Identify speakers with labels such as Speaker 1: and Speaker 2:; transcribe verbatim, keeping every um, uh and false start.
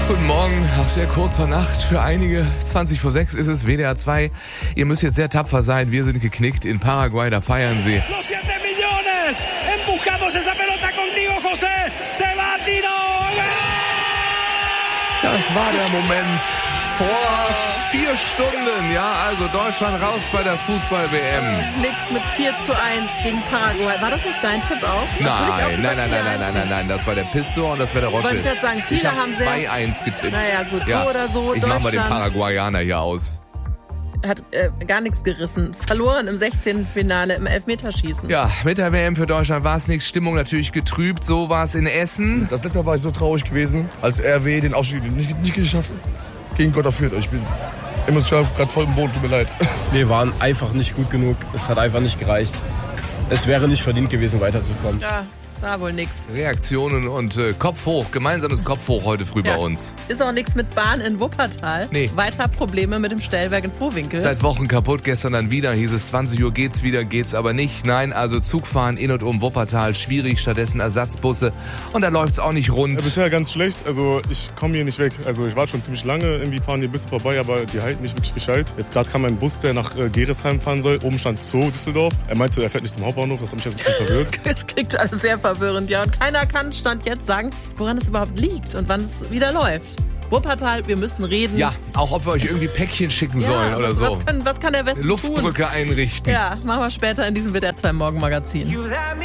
Speaker 1: Guten Morgen, auch sehr kurz vor Nacht für einige. zwanzig vor sechs ist es, W D R zwei. Ihr müsst jetzt sehr tapfer sein, wir sind geknickt. In Paraguay, da feiern sie. Das war der Moment vor vier Stunden. Ja, also Deutschland raus bei der Fußball-W M.
Speaker 2: Nix mit vier zu eins gegen Paraguay. War das nicht dein Tipp auch?
Speaker 1: Nein, nein, nein, nein, nein, nein, nein, nein. Das war der Pistor und das war der Roschitz.
Speaker 2: Wollte ich gerade sagen, viele
Speaker 1: ich hab
Speaker 2: haben
Speaker 1: zwei eins getippt.
Speaker 2: Naja, gut,
Speaker 1: ja.
Speaker 2: so oder so.
Speaker 1: Ich mach mal den
Speaker 2: Deutschland
Speaker 1: Paraguayaner hier aus.
Speaker 2: hat äh, gar nichts gerissen. Verloren im sechzehnten Finale im Elfmeterschießen.
Speaker 1: Ja, mit der W M für Deutschland war es nichts. Stimmung natürlich getrübt. So war es in Essen.
Speaker 3: Das letzte Mal war ich so traurig gewesen, als R W den Ausstieg nicht, nicht geschafft hat. Gegen Gott dafür. Ich bin emotional gerade voll im Boden, tut mir leid.
Speaker 4: Wir waren einfach nicht gut genug. Es hat einfach nicht gereicht. Es wäre nicht verdient gewesen, weiterzukommen.
Speaker 2: Ja, war wohl nix.
Speaker 1: Reaktionen und äh, Kopf hoch. Gemeinsames Kopf hoch heute früh
Speaker 2: Ja.
Speaker 1: bei uns.
Speaker 2: Ist auch nichts mit Bahn in Wuppertal.
Speaker 1: Nee.
Speaker 2: Weiter Probleme mit dem Stellwerk in Vohwinkel.
Speaker 1: Seit Wochen kaputt, gestern dann wieder, hieß es zwanzig Uhr geht's wieder, geht's aber nicht. Nein, also Zugfahren in und um Wuppertal, schwierig, stattdessen Ersatzbusse und da läuft's auch nicht rund.
Speaker 3: Ja, bisher ganz schlecht, also ich komme hier nicht weg. Also ich war schon ziemlich lange, irgendwie fahren die Busse vorbei, aber die halten nicht wirklich Bescheid. Jetzt gerade kam ein Bus, der nach äh, Geresheim fahren soll, oben stand Zoo Düsseldorf. Er meinte, er fährt nicht zum Hauptbahnhof, das hat mich jetzt ein bisschen verwirrt.
Speaker 2: Das klingt alles sehr verwirrend, ja. Und keiner kann Stand jetzt sagen, woran es überhaupt liegt und wann es wieder läuft. Wuppertal, wir müssen reden.
Speaker 1: Ja, auch ob wir euch irgendwie Päckchen schicken sollen
Speaker 2: ja,
Speaker 1: oder
Speaker 2: was,
Speaker 1: so.
Speaker 2: Was kann, was kann der Westen
Speaker 1: Luftbrücke
Speaker 2: tun?
Speaker 1: einrichten.
Speaker 2: Ja, machen wir später in diesem W D R zwei Morgenmagazin.
Speaker 5: You let me